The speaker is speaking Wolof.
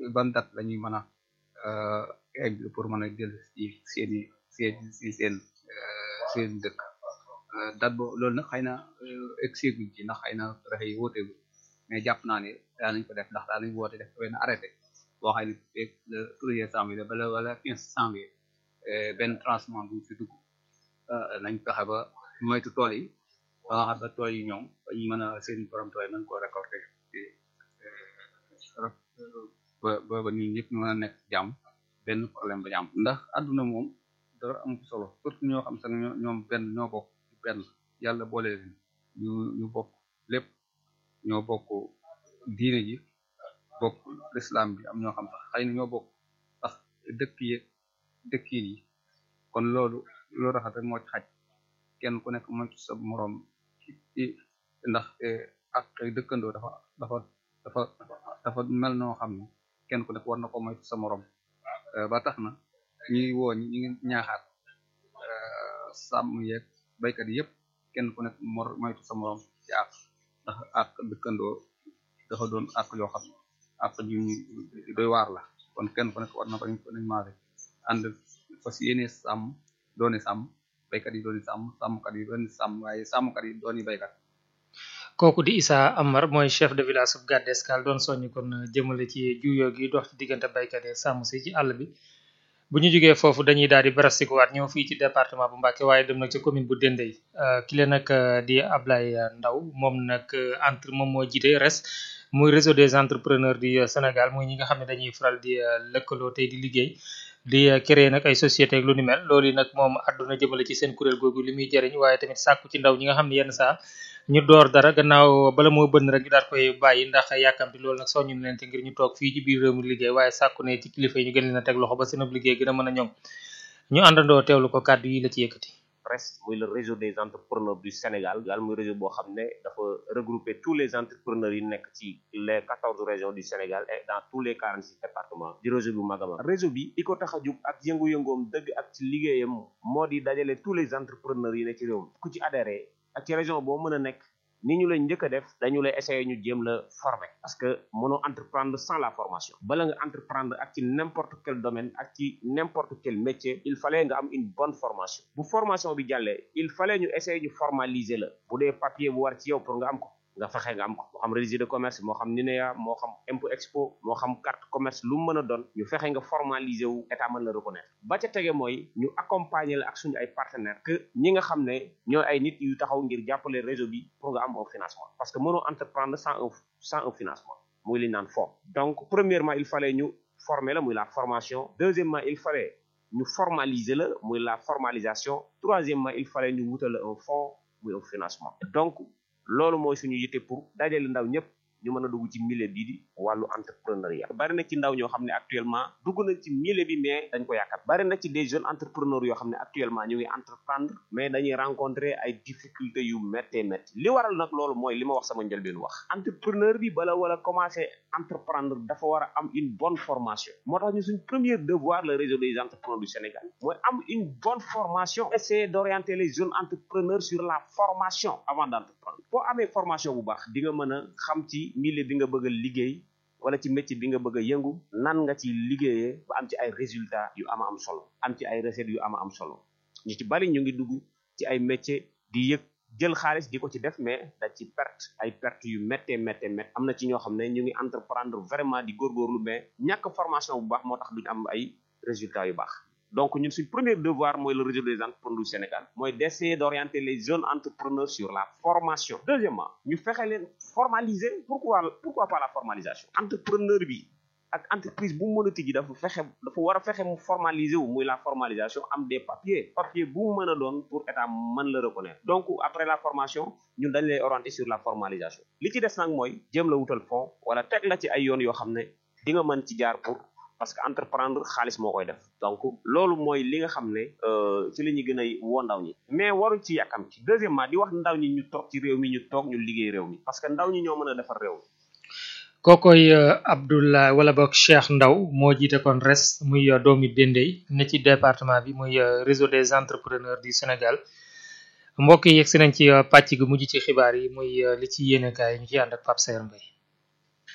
ban date la ñuy mën a egg pour mën a jël ci seen dëkk date boobu loolu nag xëy na egseeguñ ci ndax xëy na pexe yi wóoteegul mais jàpp naa ne daanañ ko def ndax daanañ woote def benn arrêté boo xam ne le 1er janvier wala 15 janvier benn transhumant bu fi dugg nañ fexe ba moytu tool yi ba nga xam ba tool yi ñoom ba ñu mën a seen borom tool yi mën koo récolter ba ñun ñëpp ñu mën a nekk jàmm benn problème ba jàmm ndax àdduna moom dara am solo surtout ñoo xam sax ñoom benn ñoo bokk benn yàlla boole leen ñu bokk lépp ñoo bokk diine ji bokk l'islam bi am ñoo xam sax xëy na ñoo bokk sax dëkk yi kon loolu rafet rek moo ci xaj kenn ku nekk moytu sa moroom ci ndax ak dëkkandoo dafa mel noo xam ne kenn ku nekk war na ko moytu sa moroom ba tax na ñuy woo ñi ngi ñaaxaat sàmm yeeg baykat yi yëpp kenn ku nekk moytu sa moroom ci ndax ak dëkkandoo dafa doon ak yoo xam ne ak ju doy waar la kon kenn ku nekk war na ko nañ maase ànd fas yéene sàmm dooni sàmm baykat yi dooni sàmm sàmmkat yi dooni sàmm waaye sàmmkat yi dooni baykat kooku di Issa Amar mooy chef de village bu Gadde Escale doon soññi kon jëmale ci juyoo gi dox ci diggante baykat yi sàmm si ci àll bi bu ñu jógee foofu dañuy daal di barastikuwaat ñëw fii ci département bu Mbacké waaye dem nag ci commune bu Dendey ki la nag di Ablaye Ndaw moom nag moom moo jiite RES muy réseau des entrepreneurs du Sénégal muy ñi nga xam ne dañuy faral di lëkkaloo tey di liggéey di créer nag ay société ak lu ni mel loolu nag moom àdduna jëmale ci seen kuréel googu li muy jëriñ waaye tamit sàkku ci ndaw ñi nga xam ne yenn saa ñu door dara gannaaw bala moo bënn rek ñu daal koy bàyyi ndax yàkkamti loolu nag soññu leen te ngir ñu toog fii ci biir réew mi liggéey waaye sàkku ne ci kilifa yi ñu gën leen a teg loxo ba seen liggéey gën a mën a ñoŋ ñu àndandoo teewlu ko kàddu yi la ci yëkkati. RES muy le réseau des entrepreneurs du Sénégal daal muy réseau boo xam ne dafa regrouper tous les entrepreneurs yi nekk ci les 14 régions du Sénégal et dans tous les 46 départements di réseau bu mag a mag réseau bi di ko tax a jug ak yëngu-yëngoom dëgg ak ci liggéeyam moo di dajale tous les entrepreneurs yi ne ci réew mi ku ci adhéré ak ci région boo mën a nekk ni ñu lay njëkk a def dañu lay essayer ñu jéem la former parce que mënoo entreprendre sans la formation bala nga entreprendre ak ci n'importe quel domaine ak ci n'importe quel métier il fallait nga am une bonne formation bu formation bi jàllee il fallait ñu essayer ñu formaliser la bu dee papier bu war ci yow pour nga am ko nga fexe nga am ko moo xam registre de commerce moo xam NINEA moo xam impôt expo moo xam carte commerce lu mu mën a doon ñu fexe nga formaliser wu état mën la reconnaître ba ca tege mooy ñu accompagner la ak suñu ay partenaires que ñi nga xam ne ñooy ay nit yu taxaw ngir jàppale réseau bi pour nga am un financement parce que mënoo entreprendre sans un financement muy li ñu naan fond donc premièrement il fallait ñu former la muy la formation deuxièmement il fallait ñu formaliser la muy la formalisation troisièmement il fallait ñu wutal un fonds muy un financement donc loolu mooy suñu yitte pour dajale ndaw ñëpp ñu mën a dugg ci milieu bii di wàllu entrepreneuriat bari na ci ndaw ñoo xam ne actuellement dugg nañ ci milieu bi mais dañ ko yaakaar bari na ci des jeunes entrepreneurs yoo xam ne actuellement ñu ngi entreprendre mais dañuy rencontrer ay difficultés yu méttee métti li waral nag loolu mooy li ma wax sama njëlbeen wax entrepreneur bi bala wala commencer entreprendre dafa war a am une bonne formation moo tax ñu suñ premier devoir le réseau des entrepreneurs du Sénégal mooy am une bonne formation essayer d'orienter les jeunes entrepreneurs sur la formation avant d'entreprendre boo amee formation bu baax di nga mën a xam ci milieu bi nga bëgg a liggéey wala ci métier bi nga bëgg a yëngu nan nga ci liggéeyee ba am ci ay résultats yu ama am solo am ci ay recettes yu ama am solo ñu ci bari ñu ngi dugg ci ay métier di yëg jël xaalis di ko ci def mais da ci perte yu méttee am na ci ñoo xam ne ñu ngi entreprendre vraiment di góorgóorlu mais ñàkk formation bu baax moo tax duñu am ay résultats yu baax donc ñun suñ premier devoir mooy le réseau des entrepreneurs du Sénégal mooy d'essayer d'orienter les jeunes entrepreneurs sur la formation deuxièmement ñu fexe leen formaliser pourquoi pas la formalisation entrepreneur bi ak entreprise bu mu mën a tijji dafa war a fexe mu formaliser wu muy la formalisation am des papier bu mu mën a doon pour état mën la reconnaître donc après la formation ñun dañ lay orienter sur la formalisation li ci des nag mooy jéem la wutal fond wala teg la ci ay yoon yoo xam ne di nga mën ci jaar pour parce que entreprendre xaalis moo koy def donc loolu mooy li nga xam ne ci la ñu gën a woo ndaw ñi mais waruñ ci yàkkam ci deuxièmement di wax ndaw ñi ñu toog ci réew mi ñu toog ñu liggéey réew mi parce que ndaw ñi ñoo mën a defar réew mi kookoy Abdoulaye wala boog Cheikh Ndaw moo jiite kon RES muy doomi Dendey ne ci département bi muy réseau des entrepreneurs du Sénégal mbokk yi yegg si nañ ci pàcc gu mujj ci xibaar yi muy li ci yéenekaay ñu ci ànd ak Pape Sayer Mbaye